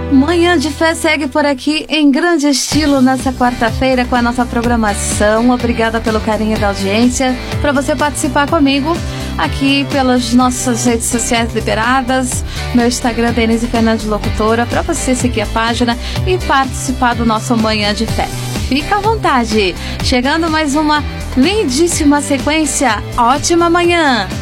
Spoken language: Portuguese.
Manhã de Fé segue por aqui em grande estilo nessa quarta-feira com a nossa programação. Obrigada pelo carinho da audiência. Para você participar comigo aqui pelas nossas redes sociais liberadas, meu Instagram, Denise Fernandes Locutora, para você seguir a página e participar do nosso Manhã de Fé. Fica à vontade. Chegando mais uma lindíssima sequência. Ótima manhã!